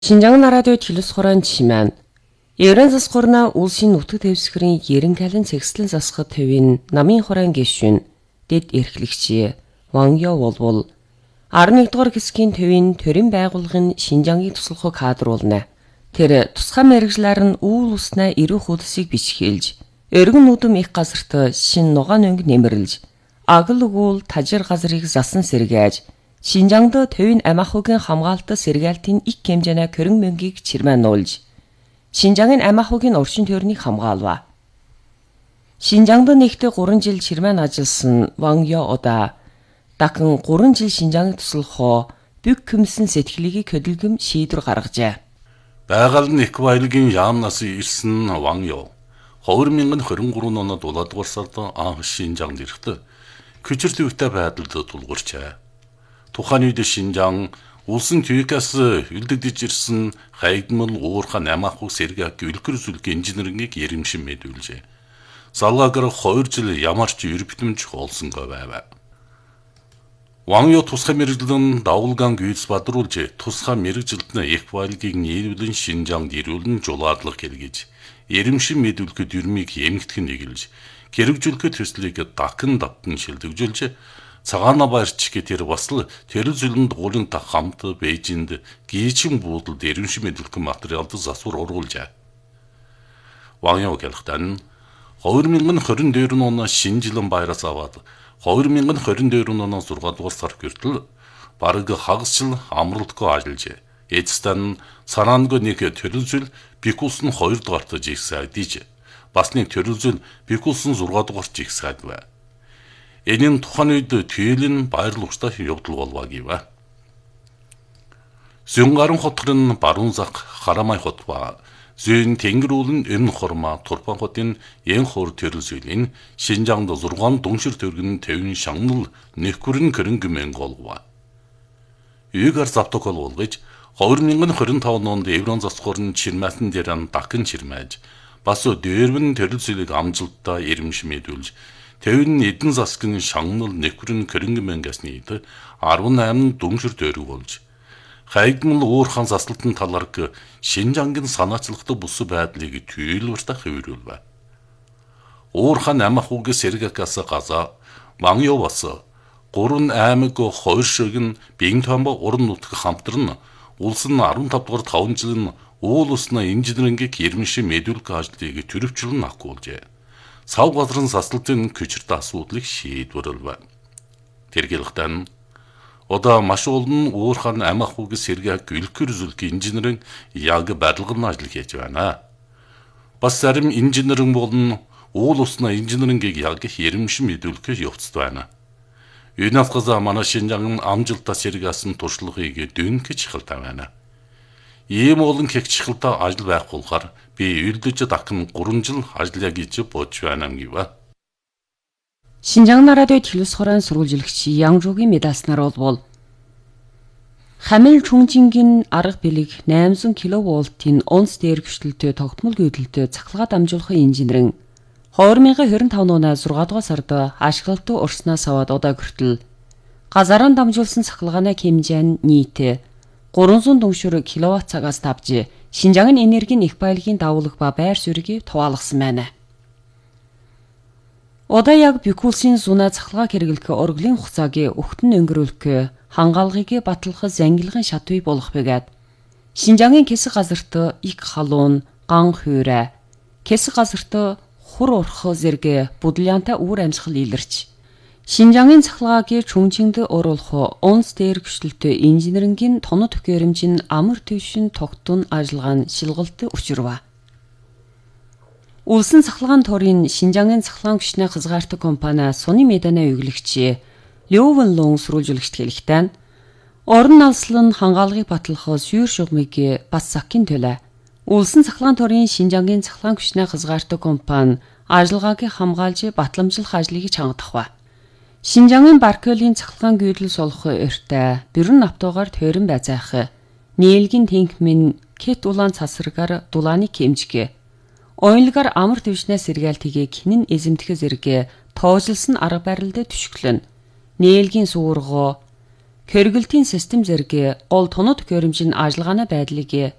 Шинжаан радио телевиз хорон чимэн. Еврен засгорна улсын нутаг дэвсгэрийн ерэн кален цэгцлэн засахад төвийн намын хорон гишүүн дэд эрхлэгчие Ван Яо болвол 11 дугаар хэсгийн төвийн төрийн байгууллагын Шинжаангийн туслахыг кадруулна. Тэр тусгай мэрэгжлэр нь үйл уснаа ирэх хөдөлсийг бичгэлж, өргөн нүдэм их газарт шин нугаан өнгө нэмэрлж, агал өгүүл тажир газрыг засан сэргээж, Шинжаангд төвийн амиахугийн хамгаалалт сэргээлтийн их хэмжээний көрөн мөнгийг чирмэн нуулж, Шинжаангийн амиахугийн орчин тойрныг хамгаалва. Шинжаангд нэгдээ 3 жил чирмэн ажилласан Ван Яо удаа дахин 3 жил Шинжааныг туслахоо бүх хүмсэн сэтгэлийг хөдөлгөм шийдвэр гаргажээ. Байгаль нь их баялагын яамнаас ирсэн Ван Яо 2023 онд 7 дугаар сард анх Шинжаангд ирэхдээ хүчээр төвтэй байдалд тулгуурчээ. Тухайн үед Шинжаан улсын төвөөс үлдэгдэж ирсэн хайгдмал уурхай амиахуг сэргээх үлгэр зүлгийн инженерингийг ярэмшин мэдүүлжээ. Залгаагаар 2 жил ямар ч эр битэмж олсонгүй байв. Ван Яо тусгай мэрэгжлэн давулгаан гүйц бадруулж тусгай мэрэгжилд нь их баялагийг нийлүүлэн Шинжаангд ирүүлэн жулаадлах хэрэгэж ярэмшин мэдүүлэхэд юрмыг эмгтгэн нэгэлж хэрэгжүүлэхэд төслийг дахин давтан шилжүүлж цагаана баярч тэр бас л тэрэл зүлэнд дуулын дах хамт Бээжинд гийчин буудалд эрэмшин мэдүүлэх материалд засвар ургуулжээ. Ван Яо гэлхтэн 2022 оны шинэ жилийн баяраас аваад 2022 оны 6 дугаар сар хүртэл бараг хагасчил амралтгүй ажиллажээ. Эцэстэн санаангүй нэг тэрэл зүйл бикулс нь 2 дугаарт жигсээд диж. Бас нэг тэрэл зүйл бикулс нь 6 дугаарт жигсээд бай. Энэ тухайн үед тэлэн баярлал ууштай явдал болваа гэв. Зөнгарын хотгорын баруун зах Харамай хот ба зүүн Тэнгэрүүлэн энэ хормаа Турпан хотын эн хор тэрэл зүйлийн Шинжаангд 6 дүншир төргөн төвийн шагнал нэхгүрэн кэрэнгэмен голва. Юугаар завтокол болгож 2025 онд Еврон засгорын чирмаасан дээрэн дахин чирмээж бас дээрвэн тэрэл зүйлийг амжилттай эрэмш мэдүүлж төвийн эдэн засгийн шагнал нэхгүрэн кэрэнгэмен гэсний 18 дүншир төрөг болж хайгдмал уурхан заслалтын таларг Шинжаангийн санаачлагт бус байдлыг түййлвэртэ хэврүүлвэ. Уурхан амиахугийн сэргэхээс газа Ван Яо бас 3 аймаг 2 ширгэн Бин Томбо уран нутаг хамтран улс нь 15 дугаар 5 жилийн уул усны инженерингийг эрмшин мэдүүлэх ажлыг төрөвчлөн ахгуулжээ. Сав газрын заслалтын хүчирт асуудлыг шийдвэрлэв. Тэргэлхтэн одоо маш олон уурхан амиахугийн сэргээх үлгэр зүлгийн инженерийн яг барилгын ажил хийж байна. Бас зарим инженерин болон уул усны инженерингийг яг эрэмшин мэдүүлэх явцд байна. Юунаас газа манай Шинжаан амжилттай сэргээсэн туршлагыг дөнгөж хилтэй байна. Ийм олон хэгчхэлтэй ажил байх болохоор би үлдэж дахин 3 жил ажиллая гэж бодож байна гэв. Шинжаан радио телевиз хорон сурвалжлагч Ян Жугийн медалснаар болвол Хамил Чүнжингийн арга бэлэг 800 кВт-ийн онц дээр гүшлэлтэй тогтмол гүйдэлтэй цахилгаан дамжуулахын инженерин 2025 оны 6 дугаар сард ашиглалтад урснаас аваад удаа хүртэл газараар дамжуулсан цахилгааны хэмжээ нь нийт 300 дүншир кВт цагаас тавж Шинжаангийн энергийн их баялагын давуулга ба байр суурийг туваалгасан байна. Удаа яг бикулсын зуна цахилгааг хэрэглэх урлагийн хугацааг өгтөн өнгөрүүлэх хангаалгыг батлах зангилгын шатвыг болох бэгээд Шинжаангийн хэсэг газарт их халуун ган хуурай хэсэг газарт хур урах зэрэг бүдлянтай үр амьсгал илэрч Шинжаангийн цахилгааг Чүнжинд оруулах онц дээр гүшлэлтэй инженерингийн тоног төхөөрөмжийн амар төвшин тогтун ажиллагаа нь шилгалт өчрөв. Улсын цахилгаан төрийн Шинжаангийн цахилгаан хүчний хязгаартай компани Суны Меданы өглөгч Лю Вэнлун сурвалжлагчд хэлэхдээ орон алслан хангаалгыг батлах сүйр шугамыг бас сакин төлөө. Улсын цахилгаан төрийн Шинжаангийн цахилгаан хүчний хязгаартай компани ажиллагааг хамгаалж батламжлах ажлыг чангадах ба. Шинжаангийн Баркелийн цахилгаан гүйдэл сулах өртөө бүрэн автогаар тойрон байцаах нийлгийн тэнхмэн кет улаан цасаргаар дулааны хэмжиг оюунлагаар амар төвшнээс сэргээлтийг хинэн эзэмдэх зэрэг тоожилсан арга барилд түшиглэн нийлгийн суургоо Хэрэгэлтийн систем зэрэг гол тоноо төхөөрөмж нь ажиллагааны байдлыг